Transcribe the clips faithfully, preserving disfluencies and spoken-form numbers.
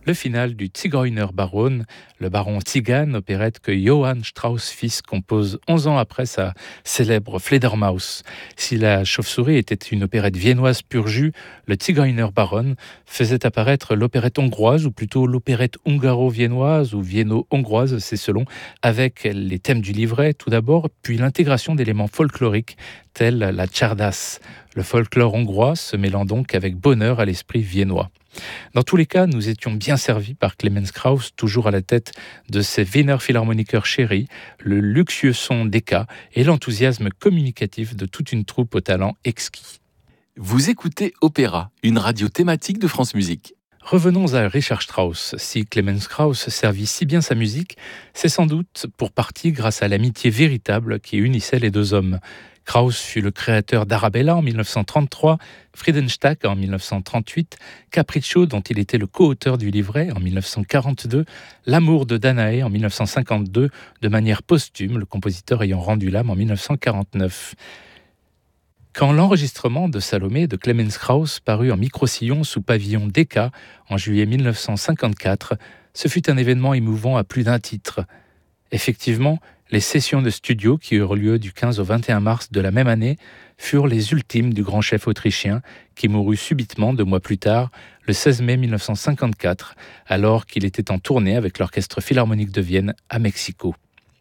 le final du Zigeuner Baron, le baron tzigane, opérette que Johann Strauss fils compose onze ans après sa célèbre Fledermaus. Si la chauve-souris était une opérette viennoise pur jus, le Zigeuner Baron faisait apparaître l'opérette hongroise, ou plutôt l'opérette hungaro-viennoise ou vienno-hongroise, c'est selon, avec les thèmes du livret tout d'abord, puis l'intégration d'éléments folkloriques tels la czardas, le folklore hongrois se mêlant donc avec bonheur à l'esprit viennois. Dans tous les cas, nous étions bien servis par Clemens Krauss, toujours à la tête de ses Wiener Philharmoniker chéris, le luxueux son d'E K et l'enthousiasme communicatif de toute une troupe au talent exquis. Vous écoutez Opéra, une radio thématique de France Musique. Revenons à Richard Strauss. Si Clemens Krauss servit si bien sa musique, c'est sans doute pour partie grâce à l'amitié véritable qui unissait les deux hommes. Krauss fut le créateur d'Arabella en mille neuf cent trente-trois, Friedenstadt en mille neuf cent trente-huit, Capriccio dont il était le co-auteur du livret en mille neuf cent quarante-deux, L'amour de Danaé en mille neuf cent cinquante-deux, de manière posthume, le compositeur ayant rendu l'âme en mille neuf cent quarante-neuf. Quand l'enregistrement de Salomé de Clemens Krauss parut en micro-sillon sous pavillon d'E K en juillet mille neuf cent cinquante-quatre, ce fut un événement émouvant à plus d'un titre. Effectivement, les sessions de studio qui eurent lieu du quinze au vingt et un mars de la même année furent les ultimes du grand chef autrichien qui mourut subitement deux mois plus tard, le seize mai mille neuf cent cinquante-quatre, alors qu'il était en tournée avec l'Orchestre Philharmonique de Vienne à Mexico.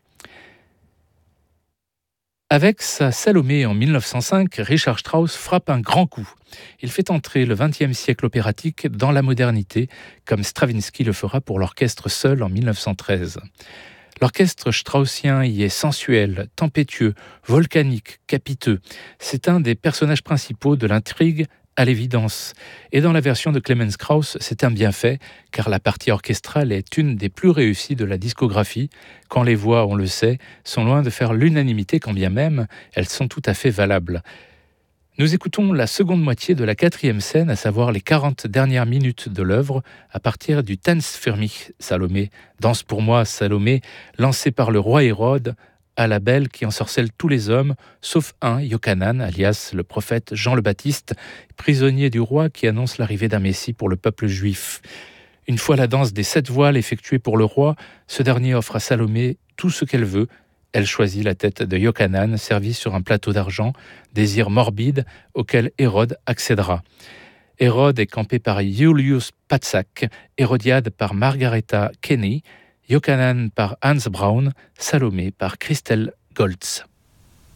Avec sa Salomé en mille neuf cent cinq, Richard Strauss frappe un grand coup. Il fait entrer le vingtième siècle opératique dans la modernité, comme Stravinsky le fera pour l'orchestre seul en mille neuf cent treize. L'orchestre straussien y est sensuel, tempétueux, volcanique, capiteux. C'est un des personnages principaux de l'intrigue, à l'évidence. Et dans la version de Clemens Krauss, c'est un bienfait, car la partie orchestrale est une des plus réussies de la discographie, quand les voix, on le sait, sont loin de faire l'unanimité, quand bien même elles sont tout à fait valables. Nous écoutons la seconde moitié de la quatrième scène, à savoir les quarante dernières minutes de l'œuvre, à partir du Tanz für mich, Salomé, Danse pour moi, Salomé, lancé par le roi Hérode, à la belle qui ensorcelle tous les hommes, sauf un, Yochanan, alias le prophète Jean le Baptiste, prisonnier du roi qui annonce l'arrivée d'un Messie pour le peuple juif. Une fois la danse des sept voiles effectuée pour le roi, ce dernier offre à Salomé tout ce qu'elle veut. Elle choisit la tête de Yochanan, servie sur un plateau d'argent, désir morbide auquel Hérode accédera. Hérode est campé par Julius Patzak, Hérodiade par Margaretha Kenny, Yochanan par Hans Braun, Salomé par Christel Goltz.